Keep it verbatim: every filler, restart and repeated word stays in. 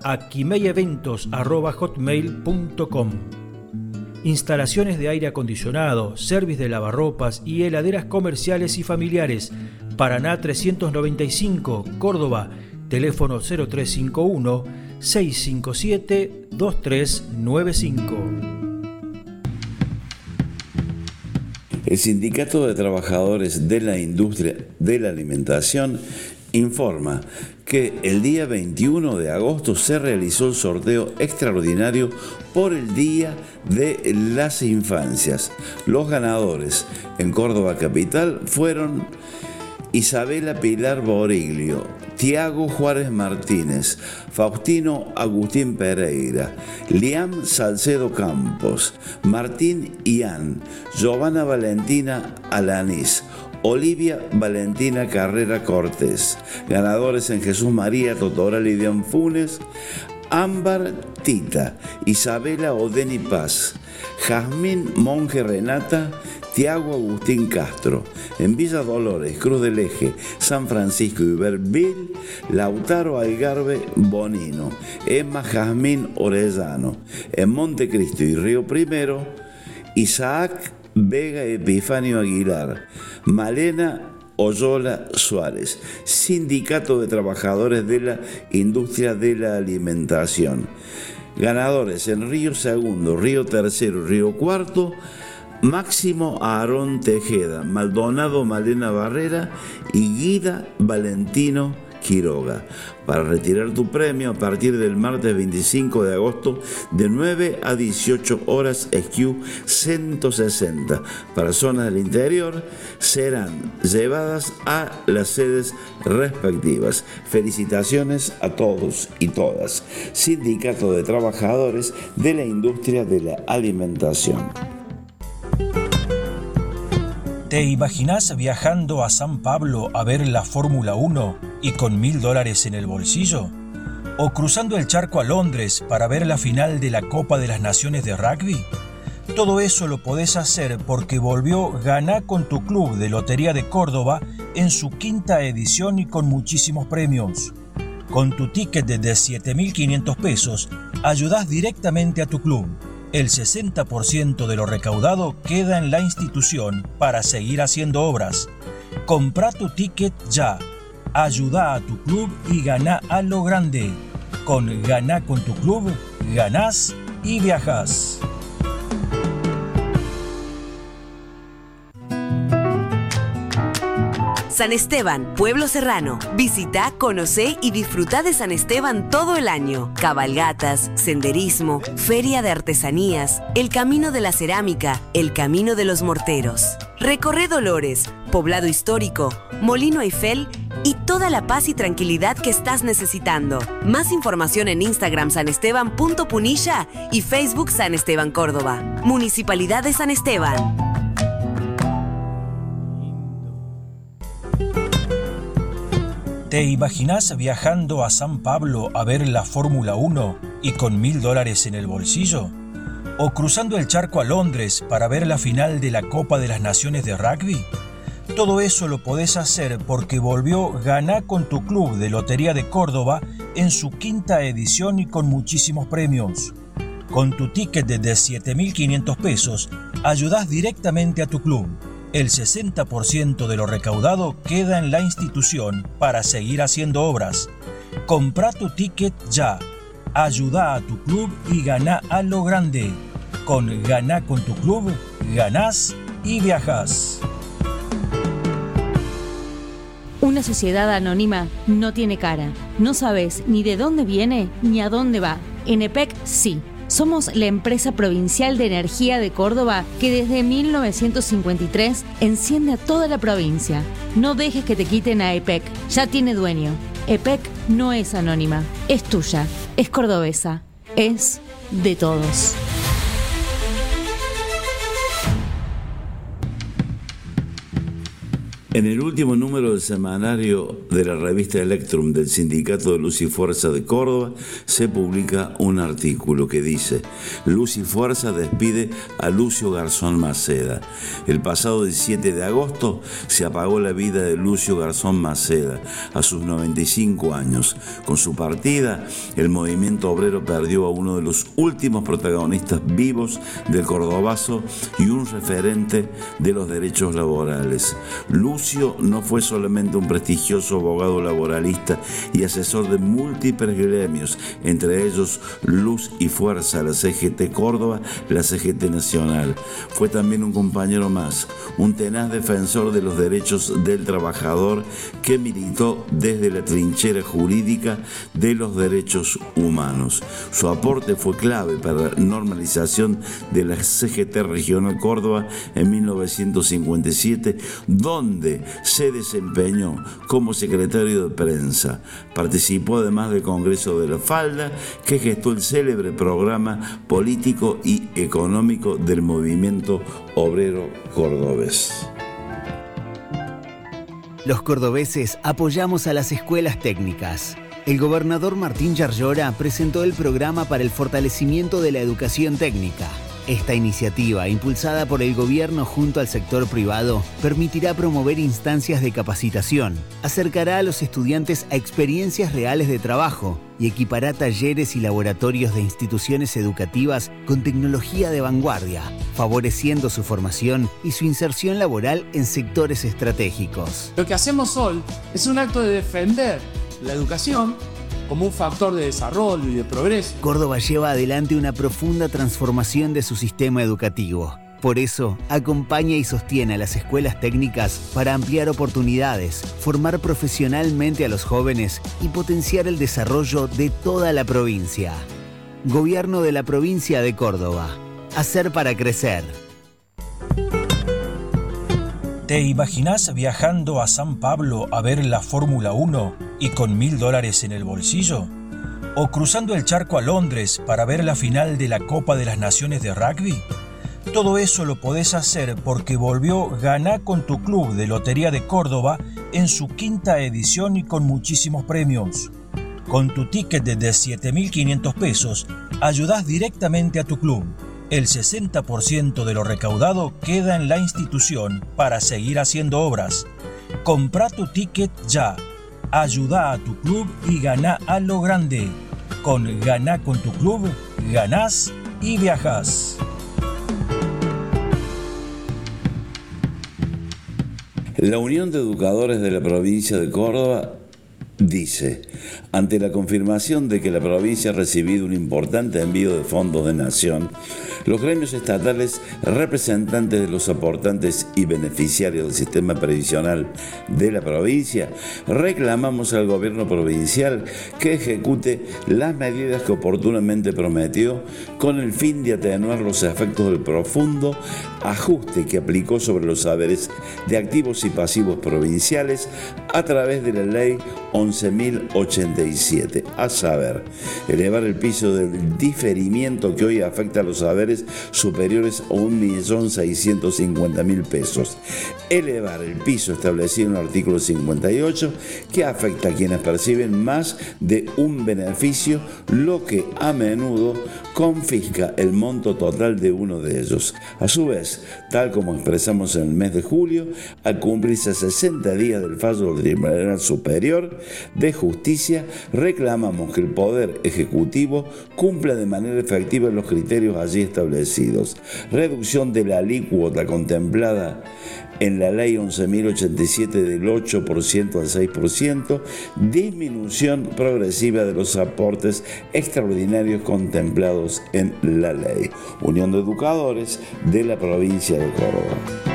a quimeyeventos arroba hotmail punto com. Instalaciones de aire acondicionado, service de lavarropas y heladeras comerciales y familiares. Paraná trescientos noventa y cinco, Córdoba. Teléfono cero tres cinco uno, seis cinco siete, dos tres nueve cinco. El Sindicato de Trabajadores de la Industria de la Alimentación informa que el día veintiuno de agosto se realizó el sorteo extraordinario por el Día de las Infancias. Los ganadores en Córdoba Capital fueron Isabela Pilar Boriglio, Tiago Juárez Martínez, Faustino Agustín Pereira, Liam Salcedo Campos, Martín Ian, Giovanna Valentina Alanís, Olivia Valentina Carrera Cortés. Ganadores en Jesús María Totoral y Dian Funes, Ámbar Tita, Isabela Odeni Paz, Jazmín Monje Renata, Tiago Agustín Castro. En Villa Dolores, Cruz del Eje, San Francisco y Berbil, Lautaro Algarve Bonino, Emma Jazmín Orellano. En Montecristo y Río Primero, Isaac Vega Epifanio Aguilar, Malena Oyola Suárez. Sindicato de Trabajadores de la Industria de la Alimentación. Ganadores en Río Segundo, Río Tercero y Río Cuarto, Máximo Aarón Tejeda, Maldonado Malena Barrera y Guida Valentino Quiroga. Para retirar tu premio a partir del martes veinticinco de agosto de nueve a dieciocho horas S Q ciento sesenta. Personas del interior serán llevadas a las sedes respectivas. Felicitaciones a todos y todas. Sindicato de Trabajadores de la Industria de la Alimentación. ¿Te imaginás viajando a San Pablo a ver la Fórmula uno y con mil dólares en el bolsillo? ¿O cruzando el charco a Londres para ver la final de la Copa de las Naciones de Rugby? Todo eso lo podés hacer porque volvió Ganá con tu Club de Lotería de Córdoba en su quinta edición y con muchísimos premios. Con tu ticket de siete mil quinientos pesos, ayudás directamente a tu club. El sesenta por ciento de lo recaudado queda en la institución para seguir haciendo obras. Comprá tu ticket ya. Ayuda a tu club y ganá a lo grande. Con Ganá con tu Club, ganás y viajás. San Esteban, Pueblo Serrano. Visita, conocé y disfruta de San Esteban todo el año. Cabalgatas, senderismo, feria de artesanías, el camino de la cerámica, el camino de los morteros. Recorre Dolores, poblado histórico, Molino Eiffel y toda la paz y tranquilidad que estás necesitando. Más información en Instagram sanesteban punto punilla y Facebook San Esteban Córdoba. Municipalidad de San Esteban. ¿Te imaginás viajando a San Pablo a ver la Fórmula uno y con mil dólares en el bolsillo? ¿O cruzando el charco a Londres para ver la final de la Copa de las Naciones de Rugby? Todo eso lo podés hacer porque volvió Ganá con tu Club de Lotería de Córdoba en su quinta edición y con muchísimos premios. Con tu ticket de siete mil quinientos pesos, ayudás directamente a tu club. El sesenta por ciento de lo recaudado queda en la institución para seguir haciendo obras. Comprá tu ticket ya. Ayuda a tu club y ganá a lo grande. Con Ganá con tu Club, ganás y viajás. Una sociedad anónima no tiene cara. No sabes ni de dónde viene ni a dónde va. En E P E C sí. Somos la empresa provincial de energía de Córdoba que desde mil novecientos cincuenta y tres enciende a toda la provincia. No dejes que te quiten a E P E C, ya tiene dueño. E P E C no es anónima, es tuya, es cordobesa, es de todos. En el último número del semanario de la revista Electrum del Sindicato de Luz y Fuerza de Córdoba se publica un artículo que dice: Luz y Fuerza despide a Lucio Garzón Maceda. El pasado diecisiete de agosto se apagó la vida de Lucio Garzón Maceda a sus noventa y cinco años. Con su partida, el movimiento obrero perdió a uno de los últimos protagonistas vivos del cordobazo y un referente de los derechos laborales. Lucio no fue solamente un prestigioso abogado laboralista y asesor de múltiples gremios, entre ellos Luz y Fuerza, la C G T Córdoba, la C G T Nacional. Fue también un compañero más, un tenaz defensor de los derechos del trabajador que militó desde la trinchera jurídica de los derechos humanos. Su aporte fue clave para la normalización de la C G T Regional Córdoba en mil novecientos cincuenta y siete, donde se desempeñó como secretario de prensa. Participó además del Congreso de la Falda, que gestó el célebre programa político y económico del movimiento obrero cordobés. Los cordobeses apoyamos a las escuelas técnicas. El gobernador Martín Yarlora presentó el programa para el fortalecimiento de la educación técnica. Esta iniciativa, impulsada por el gobierno junto al sector privado, permitirá promover instancias de capacitación, acercará a los estudiantes a experiencias reales de trabajo y equipará talleres y laboratorios de instituciones educativas con tecnología de vanguardia, favoreciendo su formación y su inserción laboral en sectores estratégicos. Lo que hacemos hoy es un acto de defender la educación como un factor de desarrollo y de progreso. Córdoba lleva adelante una profunda transformación de su sistema educativo. Por eso, acompaña y sostiene a las escuelas técnicas para ampliar oportunidades, formar profesionalmente a los jóvenes y potenciar el desarrollo de toda la provincia. Gobierno de la provincia de Córdoba. Hacer para crecer. ¿Te imaginás viajando a San Pablo a ver la Fórmula uno y con mil dólares en el bolsillo? ¿O cruzando el charco a Londres para ver la final de la Copa de las Naciones de Rugby? Todo eso lo podés hacer porque volvió Ganá con tu Club de Lotería de Córdoba en su quinta edición y con muchísimos premios. Con tu ticket de siete mil quinientos pesos, ayudás directamente a tu club. El sesenta por ciento de lo recaudado queda en la institución para seguir haciendo obras. Comprá tu ticket ya. Ayudá a tu club y ganá a lo grande. Con Ganá con tu Club, ganás y viajás. La Unión de Educadores de la provincia de Córdoba dice: ante la confirmación de que la provincia ha recibido un importante envío de fondos de nación, los gremios estatales representantes de los aportantes y beneficiarios del sistema previsional de la provincia reclamamos al gobierno provincial que ejecute las medidas que oportunamente prometió con el fin de atenuar los efectos del profundo ajuste que aplicó sobre los saberes de activos y pasivos provinciales a través de la ley once mil ochenta y siete, a saber, elevar el piso del diferimiento que hoy afecta a los saberes superiores a un millón seiscientos cincuenta mil pesos, elevar el piso establecido en el artículo cincuenta y ocho que afecta a quienes perciben más de un beneficio, lo que a menudo confisca el monto total de uno de ellos. A su vez, tal como expresamos en el mes de julio, al cumplirse sesenta días del fallo del Tribunal Superior de Justicia, reclamamos que el Poder Ejecutivo cumpla de manera efectiva los criterios allí establecidos. Reducción de la alícuota contemplada en la ley once mil ochenta y siete del ocho por ciento al seis por ciento, disminución progresiva de los aportes extraordinarios contemplados en la ley. Unión de Educadores de la provincia de Córdoba.